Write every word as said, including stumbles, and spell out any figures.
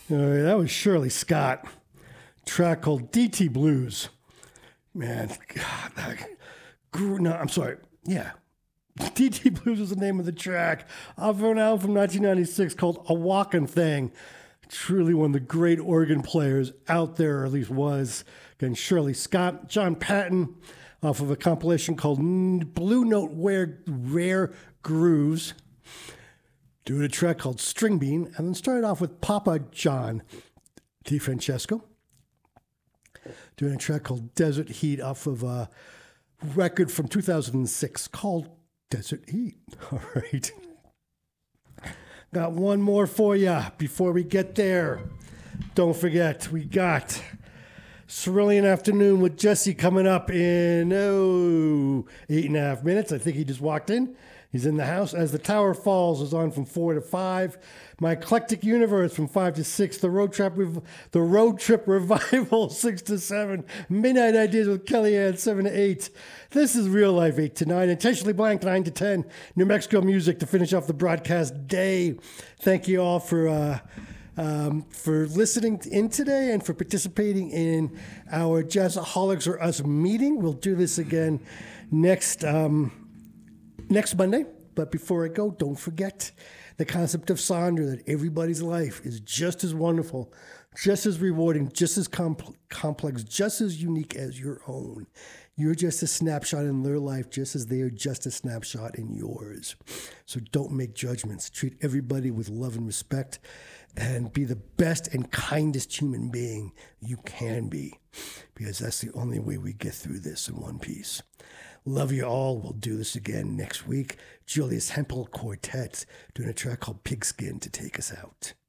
All right, that was Shirley Scott. Track called D T Blues. Man, God, that grew, no, I'm sorry. Yeah. D T Blues was the name of the track off of an album from nineteen ninety-six called A Walkin' Thing. Truly one of the great organ players out there, or at least was. Again, Shirley Scott, John Patton, off of a compilation called Blue Note Rare, Rare Grooves. Doing a track called String Bean, and then started off with Papa John DeFrancesco. Doing a track called Desert Heat off of a record from two thousand six called Desert Heat. All right. Got one more for you before we get there. Don't forget, we got Cerulean Afternoon with Jesse coming up in, oh, eight and a half minutes. I think he just walked in. He's in the house. As the Tower Falls is on from four to five. My Eclectic Universe from five to six. The Road Trip, Rev- the Road Trip Revival six to seven. Midnight Ideas with Kellyanne seven to eight. This is Real Life eight to nine. Intentionally Blank nine to ten. New Mexico music to finish off the broadcast day. Thank you all for uh, um, for listening in today and for participating in our Jazzaholics or Us meeting. We'll do this again next. Um, Next Monday, but before I go, don't forget the concept of Sonder, that everybody's life is just as wonderful, just as rewarding, just as compl- complex, just as unique as your own. You're just a snapshot in their life, just as they are just a snapshot in yours. So don't make judgments. Treat everybody with love and respect, and be the best and kindest human being you can be, because that's the only way we get through this in one piece. Love you all. We'll do this again next week. Julius Hempel Quartet doing a track called Pigskin to take us out.